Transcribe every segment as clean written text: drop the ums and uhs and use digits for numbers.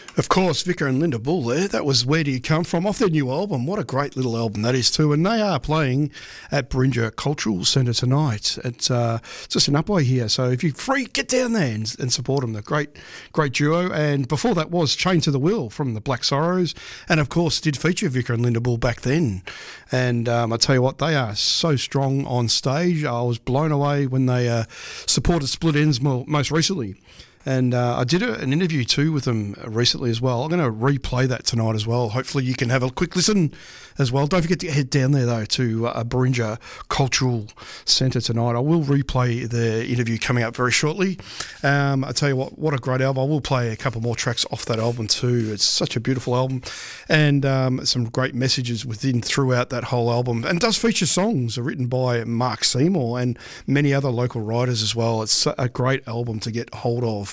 Of course, Vicar and Linda Bull there. That was Where Do You Come From off their new album. What a great little album that is too. And they are playing at Beringa Cultural Centre tonight. It's just an upway here. So if you're free, get down there and support them. They're great duo. And before that was Chained to the Wheel from the Black Sorrows. And of course did feature Vicar and Linda Bull back then. And I tell you what, they are so strong on stage. I was blown away when they supported Split Enz most recently. And I did an interview too with them recently as well. I'm going to replay that tonight as well. Hopefully you can have a quick listen as well. Don't forget to head down there though to Beringa Cultural Centre tonight. I will replay the interview coming up very shortly. I tell you what a great album. I will play a couple more tracks off that album too. It's such a beautiful album and some great messages throughout that whole album. And it does feature songs written by Mark Seymour and many other local writers as well. It's a great album to get hold of.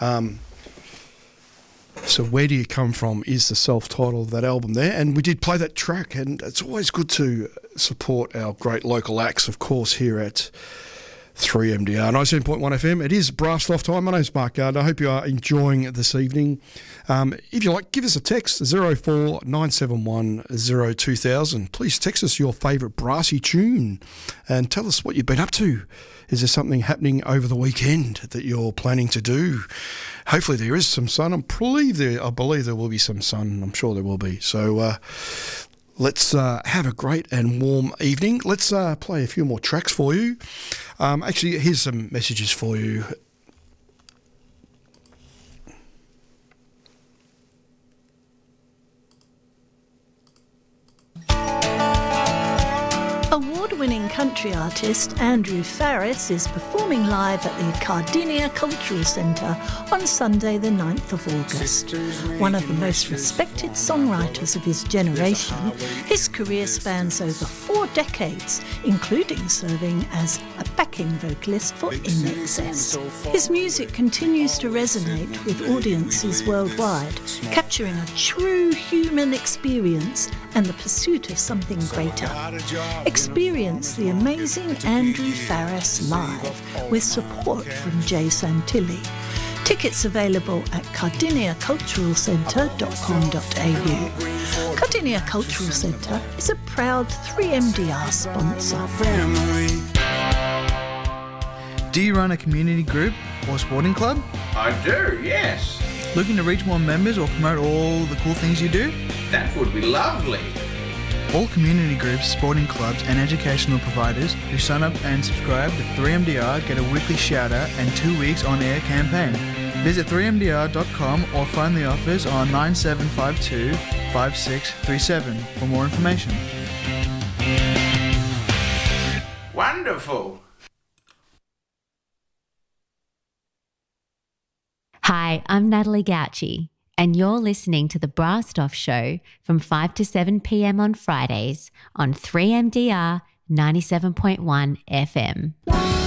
So Where Do You Come From is the self-title of that album there, and we did play that track, and it's always good to support our great local acts, of course, here at 3MDR 97.1 FM. It is Brass Loft time. My name's Mark Gardner. I hope you are enjoying this evening. If you like, give us a text, 04971 02000. Please text us your favourite brassy tune and tell us what you've been up to. Is there something happening over the weekend that you're planning to do? Hopefully there is some sun. I believe there will be some sun. I'm sure there will be. So let's have a great and warm evening. Let's play a few more tracks for you. Actually, here's some messages for you. Award-winning country artist Andrew Farriss is performing live at the Cardinia Cultural Centre on Sunday the 9th of August. One of the most respected songwriters of his generation, his career spans over 4 decades, including serving as a backing vocalist for INXS. His music continues to resonate with audiences worldwide, capturing a true human experience and the pursuit of something greater. Experience the amazing Andrew Farriss live with support from Jay Santilli. Tickets available at cardiniaculturalcentre.com.au. Cardinia Cultural Centre is a proud 3MDR sponsor. Do you run a community group or sporting club? I do, yes. Looking to reach more members or promote all the cool things you do? That would be lovely. All community groups, sporting clubs and educational providers who sign up and subscribe to 3MDR get a weekly shout-out and 2 weeks on-air campaign. Visit 3mdr.com or find the offers on 9752 5637 for more information. Wonderful. Hi, I'm Natalie Gauci, and you're listening to The Brassed Off Show from 5 to 7 p.m. on Fridays on 3MDR 97.1 FM.